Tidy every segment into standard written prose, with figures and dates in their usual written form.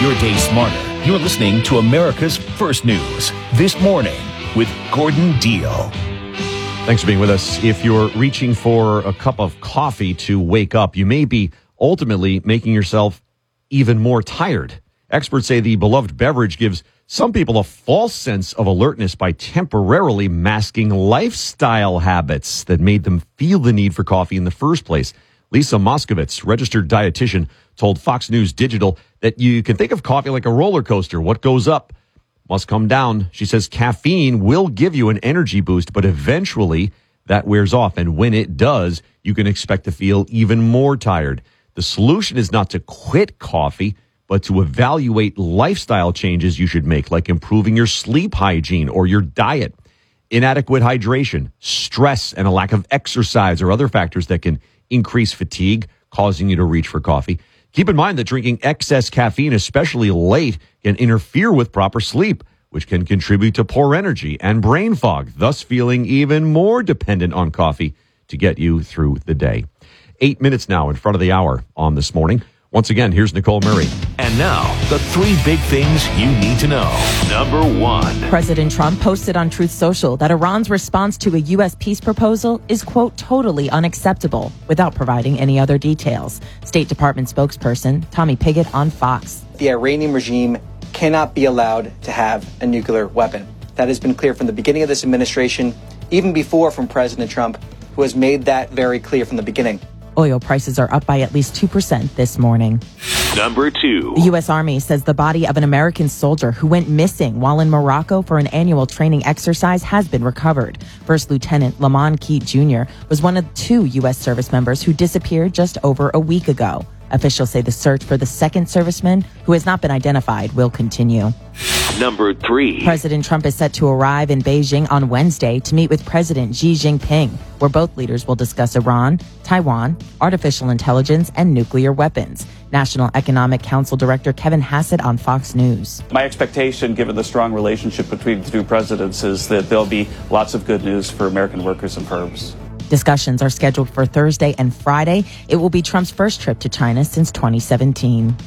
your day smarter. You're listening to America's First News This Morning with Gordon Deal. Thanks for being with us. If you're reaching for a cup of coffee to wake up, you may be ultimately making yourself even more tired. Experts say the beloved beverage gives some people a false sense of alertness by temporarily masking lifestyle habits that made them feel the need for coffee in the first place. Lisa Moskovitz, registered dietitian, told Fox News Digital that you can think of coffee like a roller coaster. What goes up must come down. She says caffeine will give you an energy boost, but eventually that wears off. And when it does, you can expect to feel even more tired. The solution is not to quit coffee, but to evaluate lifestyle changes you should make, like improving your sleep hygiene or your diet. Inadequate hydration, stress, and a lack of exercise are other factors that can increase fatigue, causing you to reach for coffee. Keep in mind that drinking excess caffeine, especially late, can interfere with proper sleep, which can contribute to poor energy and brain fog, thus feeling even more dependent on coffee to get you through the day. 8 minutes now in front of the hour on This Morning. Once again, here's Nicole Murray. And now, the three big things you need to know. Number one. President Trump posted on Truth Social that Iran's response to a U.S. peace proposal is, quote, totally unacceptable, without providing any other details. State Department spokesperson Tommy Pigott on Fox. The Iranian regime cannot be allowed to have a nuclear weapon. That has been clear from the beginning of this administration, even before from President Trump, who has made that very clear from the beginning. Oil prices are up by at least 2% this morning. Number two. The U.S. Army says the body of an American soldier who went missing while in Morocco for an annual training exercise has been recovered. First Lieutenant Lamont Keat Jr. was one of two U.S. service members who disappeared just over a week ago. Officials say the search for the second serviceman, who has not been identified, will continue. Number three. President Trump is set to arrive in Beijing on Wednesday to meet with President Xi Jinping, where both leaders will discuss Iran, Taiwan, artificial intelligence, and nuclear weapons. National Economic Council Director Kevin Hassett on Fox News. My expectation, given the strong relationship between the two presidents, is that there'll be lots of good news for American workers and firms. Discussions are scheduled for Thursday and Friday. It will be Trump's first trip to China since 2017.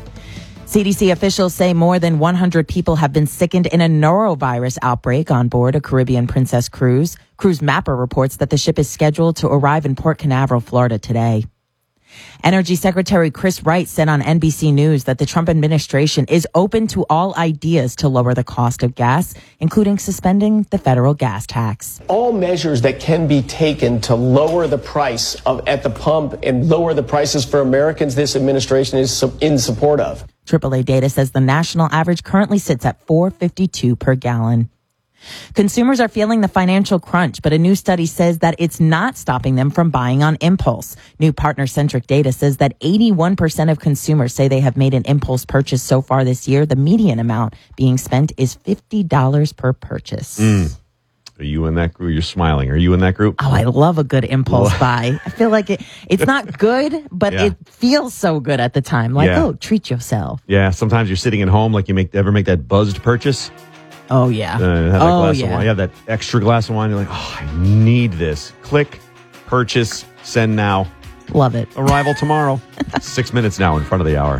CDC officials say more than 100 people have been sickened in a norovirus outbreak on board a Caribbean Princess cruise. Cruise Mapper reports that the ship is scheduled to arrive in Port Canaveral, Florida today. Energy Secretary Chris Wright said on NBC News that the Trump administration is open to all ideas to lower the cost of gas, including suspending the federal gas tax. All measures that can be taken to lower the price at the pump and lower the prices for Americans, this administration is in support of. AAA data says the national average currently sits at $4.52 per gallon. Consumers are feeling the financial crunch, but a new study says that it's not stopping them from buying on impulse. New partner-centric data says that 81% of consumers say they have made an impulse purchase so far this year. The median amount being spent is $50 per purchase. Are you in that group? You're smiling. Are you in that group? Oh, I love a good impulse buy. I feel like it's not good, but it feels so good at the time. Like, oh, treat yourself. Yeah, sometimes you're sitting at home, like ever make that buzzed purchase? Oh, yeah. Have that glass of wine. You have that extra glass of wine. You're like, oh, I need this. Click, purchase, send now. Love it. Arrival tomorrow. 6 minutes now in front of the hour.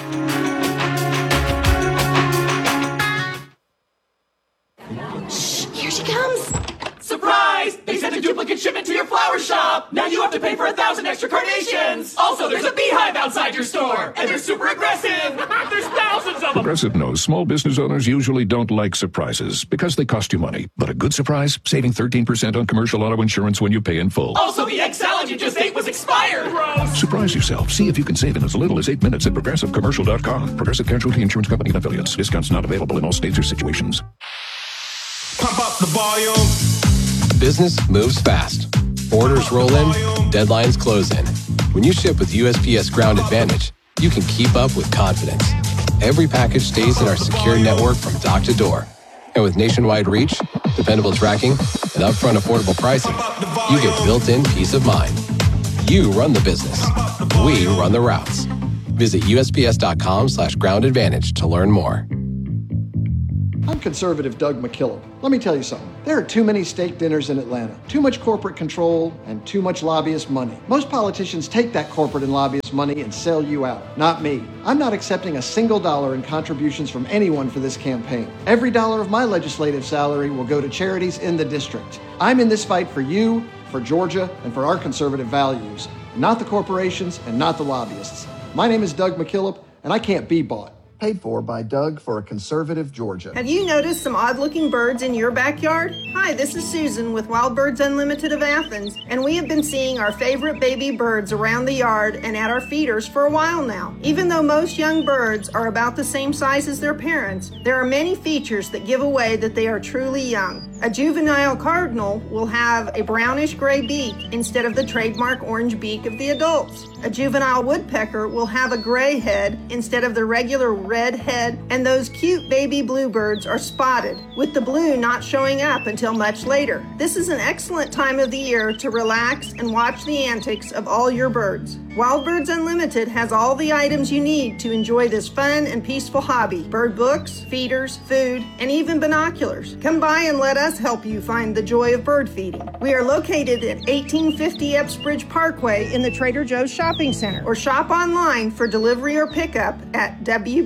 Here she comes. Surprise! They sent a duplicate shipment to your flower shop. Now you have to pay for 1,000 extra carnations. Also, there's a beehive outside your store, and they're super aggressive. There's thousands of them. Progressive knows small business owners usually don't like surprises because they cost you money. But a good surprise, saving 13% on commercial auto insurance when you pay in full. Also, the egg salad you just ate was expired. Gross. Surprise yourself. See if you can save in as little as 8 minutes at ProgressiveCommercial.com. Progressive Casualty Insurance Company and Affiliates. Discounts not available in all states or situations. Pump up the volume. Business moves fast. Orders roll in, deadlines close in. When you ship with USPS Ground Advantage, you can keep up with confidence. Every package stays in our secure network from dock to door. And with nationwide reach, dependable tracking, and upfront affordable pricing, you get built-in peace of mind. You run the business. We run the routes. Visit USPS.com/groundadvantage to learn more. I'm conservative Doug McKillop. Let me tell you something. There are too many steak dinners in Atlanta, too much corporate control, and too much lobbyist money. Most politicians take that corporate and lobbyist money and sell you out. Not me. I'm not accepting a single dollar in contributions from anyone for this campaign. Every dollar of my legislative salary will go to charities in the district. I'm in this fight for you, for Georgia, and for our conservative values, not the corporations and not the lobbyists. My name is Doug McKillop, and I can't be bought. Paid for by Doug for a conservative Georgia. Have you noticed some odd-looking birds in your backyard? Hi, this is Susan with Wild Birds Unlimited of Athens, and we have been seeing our favorite baby birds around the yard and at our feeders for a while now. Even though most young birds are about the same size as their parents, there are many features that give away that they are truly young. A juvenile cardinal will have a brownish-gray beak instead of the trademark orange beak of the adults. A juvenile woodpecker will have a gray head instead of the regular red head, and those cute baby bluebirds are spotted, with the blue not showing up until much later. This is an excellent time of the year to relax and watch the antics of all your birds. Wild Birds Unlimited has all the items you need to enjoy this fun and peaceful hobby. Bird books, feeders, food, and even binoculars. Come by and let us help you find the joy of bird feeding. We are located at 1850 Epps Parkway in the Trader Joe's Shopping Center, or shop online for delivery or pickup at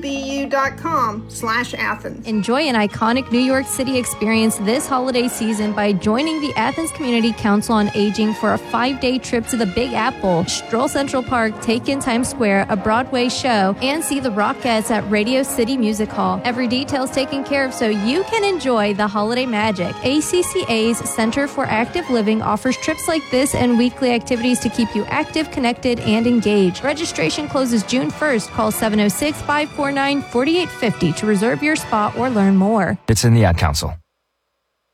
wbu.com/Athens. Enjoy an iconic New York City experience this holiday season by joining the Athens Community Council on Aging for a 5-day trip to the Big Apple, Stroll Central Park, take in Times Square, a Broadway show, and see the Rockettes at Radio City Music Hall. Every detail is taken care of so you can enjoy the holiday magic. ACCA's Center for Active Living offers trips like this and weekly activities to keep you active, connected, and engaged. Registration closes June 1st. Call 706-549-4850 to reserve your spot or learn more. It's in the Ad Council.